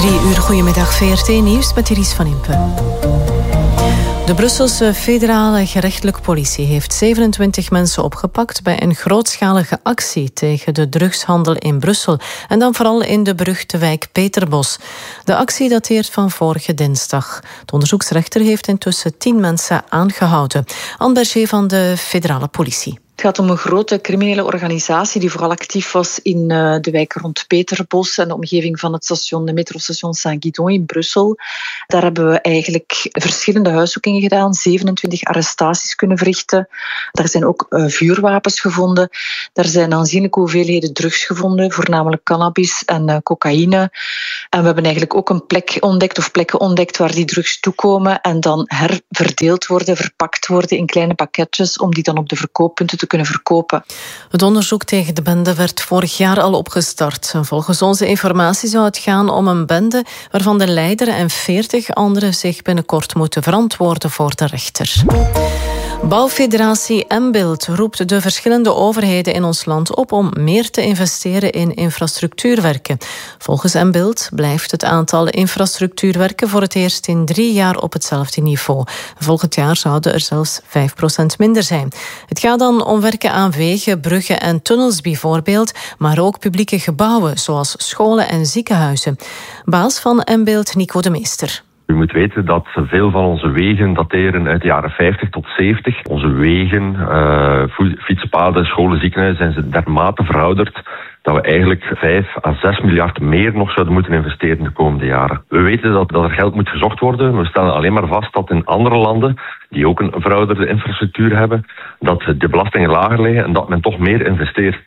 3 uur, goedemiddag, VRT Nieuws met Iris van Impe. De Brusselse federale gerechtelijke politie heeft 27 mensen opgepakt bij een grootschalige actie tegen de drugshandel in Brussel. En dan vooral in de beruchte wijk Peterbos. De actie dateert van vorige dinsdag. De onderzoeksrechter heeft intussen 10 mensen aangehouden. Anne Berger van de federale politie. Het gaat om een grote criminele organisatie die vooral actief was in de wijk rond Peterbos en de omgeving van het metrostation Saint-Guidon in Brussel. Daar hebben we eigenlijk verschillende huiszoekingen gedaan, 27 arrestaties kunnen verrichten. Daar zijn ook vuurwapens gevonden. Daar zijn aanzienlijke hoeveelheden drugs gevonden, voornamelijk cannabis en cocaïne. En we hebben eigenlijk ook een plek ontdekt of plekken ontdekt waar die drugs toekomen en dan herverdeeld worden, verpakt worden in kleine pakketjes om die dan op de verkooppunten te kunnen verkopen. Het onderzoek tegen de bende werd vorig jaar al opgestart. Volgens onze informatie zou het gaan om een bende waarvan de leider en 40 anderen zich binnenkort moeten verantwoorden voor de rechter. Bouwfederatie Mbild roept de verschillende overheden in ons land op om meer te investeren in infrastructuurwerken. Volgens Mbild blijft het aantal infrastructuurwerken voor het eerst in 3 jaar op hetzelfde niveau. Volgend jaar zouden er zelfs 5% minder zijn. Het gaat dan om werken aan wegen, bruggen en tunnels bijvoorbeeld, maar ook publieke gebouwen zoals scholen en ziekenhuizen. Baas van Mbild, Nico de Meester. U moet weten dat veel van onze wegen dateren uit de jaren 50 tot 70. Onze wegen, fietspaden, scholen, ziekenhuizen zijn dermate verouderd dat we eigenlijk 5 à 6 miljard meer nog zouden moeten investeren de komende jaren. We weten dat er geld moet gezocht worden. We stellen alleen maar vast dat in andere landen, die ook een verouderde infrastructuur hebben, dat de belastingen lager liggen en dat men toch meer investeert.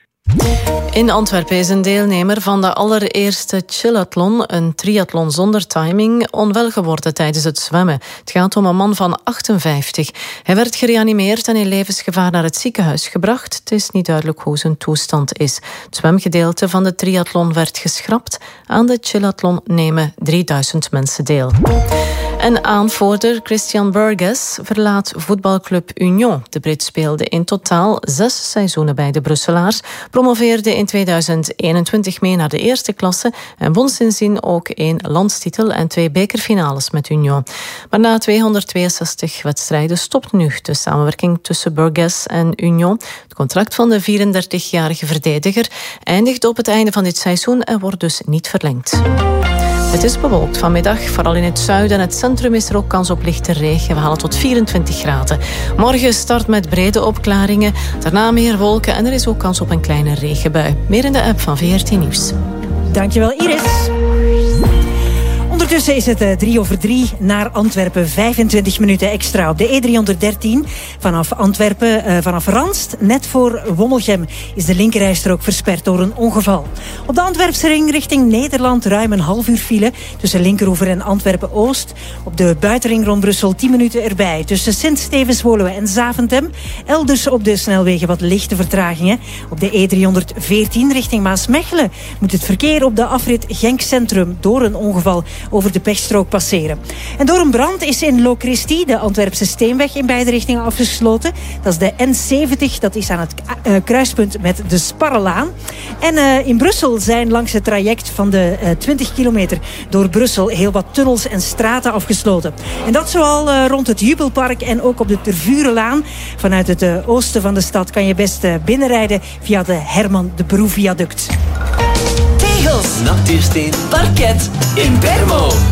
In Antwerpen is een deelnemer van de allereerste chillathlon, een triathlon zonder timing, onwel geworden tijdens het zwemmen. Het gaat om een man van 58. Hij werd gereanimeerd en in levensgevaar naar het ziekenhuis gebracht. Het is niet duidelijk hoe zijn toestand is. Het zwemgedeelte van de triathlon werd geschrapt. Aan de chillathlon nemen 3000 mensen deel. En aanvoerder Christian Burgess verlaat voetbalclub Union. De Brit speelde in totaal 6 seizoenen bij de Brusselaars, promoveerde in 2021 mee naar de eerste klasse en won sindsdien ook 1 landstitel en 2 bekerfinales met Union. Maar na 262 wedstrijden stopt nu de samenwerking tussen Burgess en Union. Het contract van de 34-jarige verdediger eindigt op het einde van dit seizoen en wordt dus niet verlengd. Het is bewolkt vanmiddag. Vooral in het zuiden en het centrum is er ook kans op lichte regen. We halen tot 24 graden. Morgen start met brede opklaringen. Daarna meer wolken en er is ook kans op een kleine regenbui. Meer in de app van VRT Nieuws. Dankjewel, Iris. Ondertussen is het 3:03 naar Antwerpen. 25 minuten extra op de E313 vanaf Antwerpen, vanaf Ranst. Net voor Wommelgem is de linkerrijstrook versperd door een ongeval. Op de Antwerpse ring richting Nederland ruim een half uur file tussen Linkeroever en Antwerpen-Oost. Op de buitenring rond Brussel 10 minuten erbij tussen Sint-Stevens-Woluwe en Zaventem. Elders op de snelwegen wat lichte vertragingen. Op de E314 richting Maasmechelen moet het verkeer op de afrit Genk Centrum door een ongeval over de pechstrook passeren. En door een brand is in Locristi de Antwerpse Steenweg in beide richtingen afgesloten. Dat is de N70, dat is aan het kruispunt met de Sparrelaan. En in Brussel zijn langs het traject van de 20 kilometer door Brussel heel wat tunnels en straten afgesloten. En dat zoal rond het Jubelpark en ook op de Tervurenlaan. Vanuit het oosten van de stad kan je best binnenrijden via de Herman de Broe viaduct. Nachtuursteen, parket in Bermo.